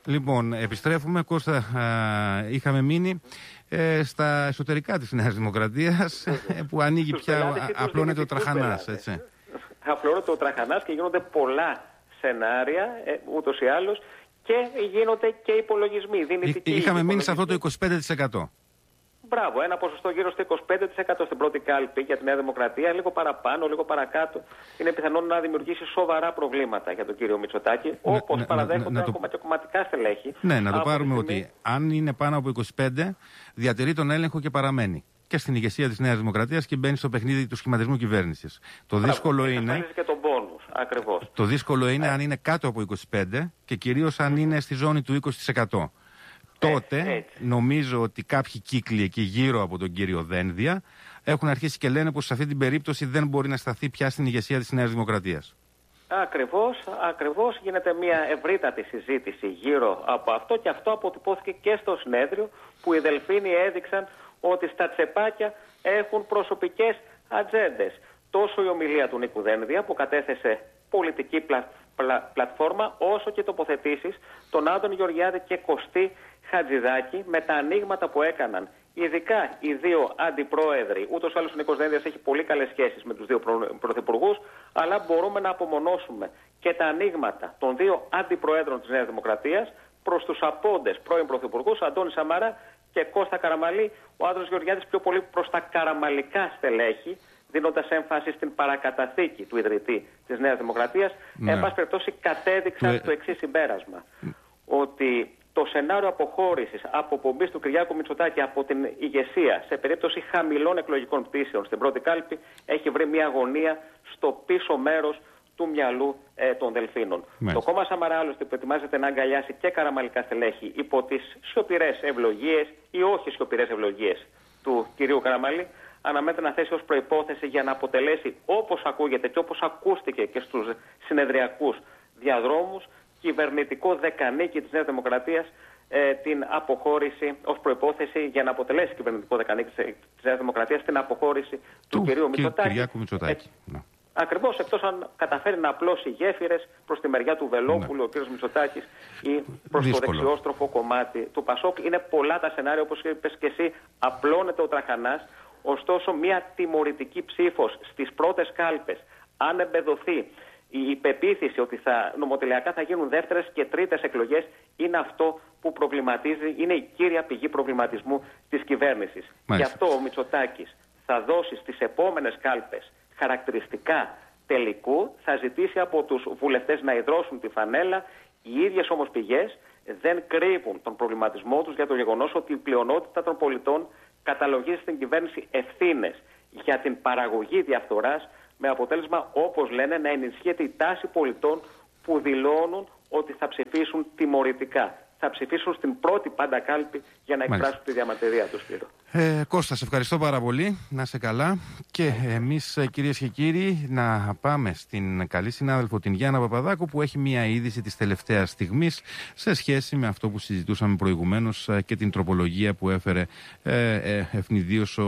Λοιπόν, επιστρέφουμε. Κώστα, είχαμε μείνει στα εσωτερικά της Νέας Δημοκρατίας, που ανοίγει πια, απλώνεται ο τραχανάς, έτσι. Απλώνεται ο τραχανάς και γίνονται πολλά σενάρια, ούτως ή άλλως, και γίνονται και υπολογισμοί. Είχαμε μείνει σε αυτό το 25%. Μπράβο, ένα ποσοστό γύρω στο 25% στην πρώτη κάλπη για τη Νέα Δημοκρατία, λίγο παραπάνω, λίγο παρακάτω. Είναι πιθανόν να δημιουργήσει σοβαρά προβλήματα για τον κύριο Μητσοτάκη, όπως παραδέχονται ακόμα και κομματικά στελέχη. Ναι, να το πάρουμε ότι αν είναι πάνω από 25, διατηρεί τον έλεγχο και παραμένει και στην ηγεσία της Νέας Δημοκρατίας και μπαίνει στο παιχνίδι του σχηματισμού κυβέρνησης. Το δύσκολο είναι. Και τον πόνους, ακριβώς. Το δύσκολο είναι αν είναι κάτω από 25 και κυρίως αν είναι στη ζώνη του 20%. Τότε νομίζω ότι κάποιοι κύκλοι εκεί γύρω από τον κύριο Δένδια έχουν αρχίσει και λένε πως σε αυτή την περίπτωση δεν μπορεί να σταθεί πια στην ηγεσία της Νέας Δημοκρατίας. Ακριβώς γίνεται μια ευρύτατη συζήτηση γύρω από αυτό, και αυτό αποτυπώθηκε και στο συνέδριο, που οι Δελφίνοι έδειξαν ότι στα τσεπάκια έχουν προσωπικές ατζέντες. Τόσο η ομιλία του Νίκου Δένδια, που κατέθεσε πολιτική πλατφόρμα, όσο και τοποθετήσεις των Άδων Γεωργιάδη και Κωστή Χατζηδάκη, με τα ανοίγματα που έκαναν ειδικά οι δύο αντιπρόεδροι. Ούτως ή άλλως ο Νίκος Δένδιας έχει πολύ καλές σχέσεις με τους δύο πρωθυπουργούς, αλλά μπορούμε να απομονώσουμε και τα ανοίγματα των δύο αντιπροέδρων της Νέας Δημοκρατίας προς τους απόντες πρώην πρωθυπουργούς Αντώνη Σαμαρά και Κώστα Καραμαλή. Ο Άδωνης Γεωργιάδης πιο πολύ προς τα καραμαλικά στελέχη, δίνοντας έμφαση στην παρακαταθήκη του ιδρυτή της Νέας Δημοκρατίας. Εν πάση περιπτώσει, κατέδειξαν το εξής συμπέρασμα. Ότι το σενάριο αποχώρησης, αποπομπής του Κυριάκου Μητσοτάκη από την ηγεσία σε περίπτωση χαμηλών εκλογικών πτήσεων στην πρώτη κάλπη έχει βρει μια αγωνία στο πίσω μέρος του μυαλού των Δελφίνων. Το κόμμα Σαμαρά, άλλωστε, που ετοιμάζεται να αγκαλιάσει και καραμαλικά στελέχη υπό τις σιωπηρές ευλογίες ή όχι σιωπηρές ευλογίες του κυρίου Καραμαλή, αναμένεται να θέσει ως προϋπόθεση για να αποτελέσει, όπως ακούγεται και όπως ακούστηκε και στους συνεδριακούς διαδρόμους, κυβερνητικό δεκανίκη της Νέας Δημοκρατίας, την αποχώρηση ως προϋπόθεση για να αποτελέσει κυβερνητικό δεκανίκη της Νέας Δημοκρατίας την αποχώρηση του κυρίου Μητσοτάκη. Ακριβώς, εκτός αν καταφέρει να απλώσει γέφυρες προς τη μεριά του Βελόπουλου ο κύριος Μητσοτάκης ή προς το δεξιόστροφο κομμάτι του Πασόκ. Είναι πολλά τα σενάρια, όπως είπες και εσύ, απλώνεται ο τραχανάς. Ωστόσο, μια τιμωρητική ψήφος στις πρώτες κάλπες, αν εμπεδοθεί η πεποίθηση ότι νομοτελειακά θα γίνουν δεύτερες και τρίτες εκλογές, είναι αυτό που προβληματίζει, είναι η κύρια πηγή προβληματισμού της κυβέρνησης. Γι' αυτό ο Μητσοτάκης θα δώσει στις επόμενες κάλπες χαρακτηριστικά τελικού, θα ζητήσει από τους βουλευτές να ιδρώσουν τη φανέλα. Οι ίδιες όμως πηγές δεν κρύβουν τον προβληματισμό τους για το γεγονός ότι η πλειονότητα των πολιτών καταλογίζει στην κυβέρνηση ευθύνες για την παραγωγή διαφθοράς, με αποτέλεσμα, όπως λένε, να ενισχύεται η τάση πολιτών που δηλώνουν ότι θα ψηφίσουν τιμωρητικά. Θα ψηφίσουν στην πρώτη πάντα κάλπη για να εκφράσουν τη διαμαρτυρία τους, Σπύρο. Κώστα, σε ευχαριστώ πάρα πολύ. Να είσαι καλά. Και εμείς, κυρίες και κύριοι, να πάμε στην καλή συνάδελφο την Γιάννα Παπαδάκου, που έχει μια είδηση της τελευταίας στιγμής σε σχέση με αυτό που συζητούσαμε προηγουμένως και την τροπολογία που έφερε ευνηδίως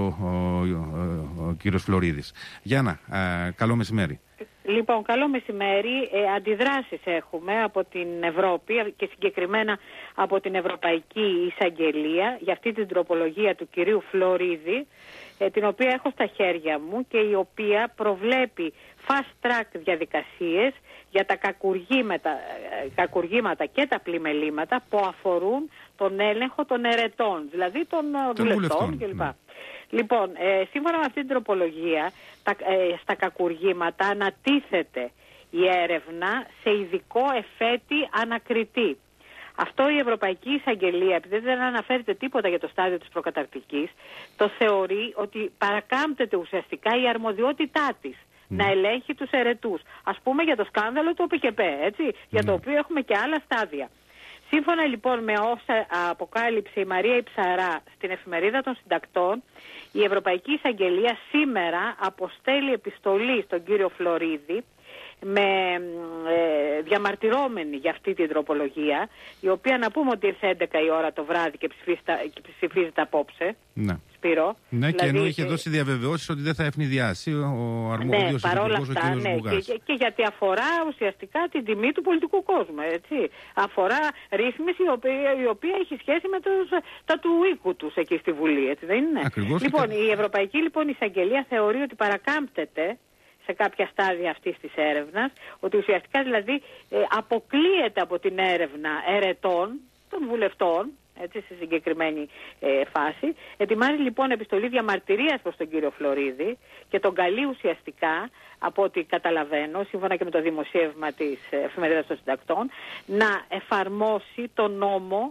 ο κύριος Φλωρίδης. Γιάννα, καλό μεσημέρι. Λοιπόν, καλό μεσημέρι. Αντιδράσεις έχουμε από την Ευρώπη και συγκεκριμένα από την Ευρωπαϊκή Εισαγγελία για αυτή την τροπολογία του κυρίου Φλωρίδη, την οποία έχω στα χέρια μου και η οποία προβλέπει fast track διαδικασίες για τα κακουργήματα και τα πλημελήματα που αφορούν τον έλεγχο των ερετών, δηλαδή των βουλευτών κλπ. Ναι. Λοιπόν, σύμφωνα με αυτή την τροπολογία, στα κακουργήματα ανατίθεται η έρευνα σε ειδικό εφέτη ανακριτή. Αυτό η Ευρωπαϊκή Εισαγγελία, επειδή δεν αναφέρεται τίποτα για το στάδιο της προκαταρκτικής, το θεωρεί ότι παρακάμπτεται ουσιαστικά η αρμοδιότητά της να ελέγχει τους ερετούς. Ας πούμε για το σκάνδαλο του ΟΠΚΠ, έτσι, για το οποίο έχουμε και άλλα στάδια. Σύμφωνα λοιπόν με όσα αποκάλυψε η Μαρία Ιψαρά στην Εφημερίδα των Συντακτών, η Ευρωπαϊκή Εισαγγελία σήμερα αποστέλει επιστολή στον κύριο Φλωρίδη με διαμαρτυρόμενη για αυτή την τροπολογία, η οποία να πούμε ότι ήρθε 11 η ώρα το βράδυ και ψηφίζεται απόψε. Ναι. Σπύρο. Ναι, δηλαδή, και ενώ είχε δώσει διαβεβαιώσεις ότι δεν θα ευνηδιάσει ο αρμόδιος υπουργός, ο κ. Μπουγάς. Και γιατί αφορά ουσιαστικά την τιμή του πολιτικού κόσμου. Έτσι. Αφορά ρύθμιση η οποία έχει σχέση με τα του οίκου τους εκεί στη Βουλή. Έτσι δεν είναι? Ακριβώς. Λοιπόν, η Ευρωπαϊκή Εισαγγελία θεωρεί ότι παρακάμπτεται σε κάποια στάδια αυτής της έρευνας, ότι ουσιαστικά δηλαδή αποκλείεται από την έρευνα ερετών των βουλευτών, έτσι, στη συγκεκριμένη φάση. Ετοιμάζει λοιπόν επιστολή διαμαρτυρίας προς τον κύριο Φλωρίδη και τον καλεί ουσιαστικά, από ό,τι καταλαβαίνω, σύμφωνα και με το δημοσίευμα της Εφημερίδας των Συντακτών, να εφαρμόσει τον νόμο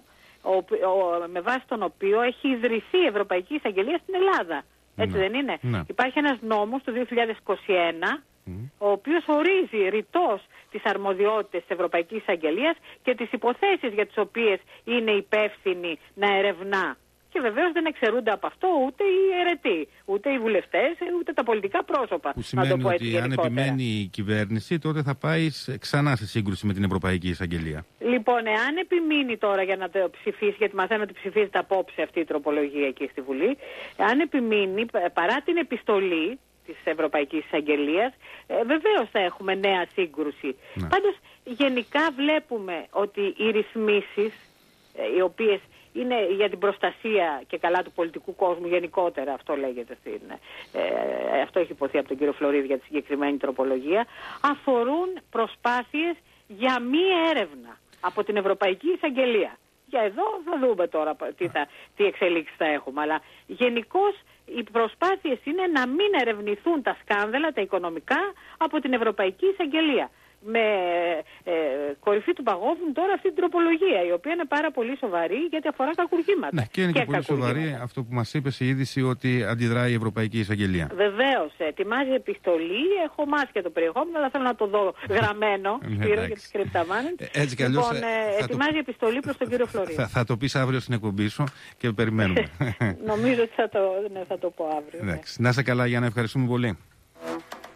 με βάση τον οποίο έχει ιδρυθεί η Ευρωπαϊκή Εισαγγελία στην Ελλάδα. Έτσι δεν είναι? Υπάρχει ένας νόμος του 2021, ο οποίος ορίζει ρητός τις αρμοδιότητες της Ευρωπαϊκής Εισαγγελίας και τις υποθέσεις για τις οποίες είναι υπεύθυνη να ερευνά. Και βεβαίως δεν εξαιρούνται από αυτό ούτε οι αιρετοί, ούτε οι βουλευτές, ούτε τα πολιτικά πρόσωπα. Που σημαίνει ότι αν επιμένει η κυβέρνηση, τότε θα πάει ξανά σε σύγκρουση με την Ευρωπαϊκή Εισαγγελία. Λοιπόν, εάν επιμείνει τώρα για να το ψηφίσει, γιατί μαθαίνω ότι ψηφίζεται απόψε αυτή η τροπολογία εκεί στη Βουλή, αν επιμείνει παρά την επιστολή της Ευρωπαϊκής Εισαγγελίας, βεβαίως θα έχουμε νέα σύγκρουση. Πάντως, γενικά βλέπουμε ότι οι ρυθμίσεις, οι οποίες είναι για την προστασία και καλά του πολιτικού κόσμου γενικότερα, αυτό λέγεται αυτό έχει υποθεί από τον κύριο Φλωρίδη για τη συγκεκριμένη τροπολογία, αφορούν προσπάθειες για μη έρευνα από την Ευρωπαϊκή Εισαγγελία. Για εδώ θα δούμε τώρα τι εξελίξεις θα έχουμε, αλλά γενικώς οι προσπάθειες είναι να μην ερευνηθούν τα σκάνδαλα, τα οικονομικά, από την Ευρωπαϊκή Εισαγγελία. Με κορυφή του παγόβουνου τώρα αυτή την τροπολογία, η οποία είναι πάρα πολύ σοβαρή γιατί αφορά κακουργήματα. Ναι, και είναι και πολύ σοβαρή αυτό που μας είπε η είδηση, ότι αντιδράει η Ευρωπαϊκή Εισαγγελία. Βεβαίως, ετοιμάζει επιστολή, έχω μάθει και το περιεχόμενο, αλλά θέλω να το δω γραμμένο, Σπύρο, για τις κρυπταμάνες. Έτσι κι αλλιώς. Λοιπόν, ετοιμάζει επιστολή προς τον κύριο Φλωρίδη. Θα το πεις αύριο στην εκπομπή σου και περιμένουμε. Νομίζω ότι θα το πω αύριο. Να είσαι καλά, Γιάννα, ευχαριστούμε πολύ.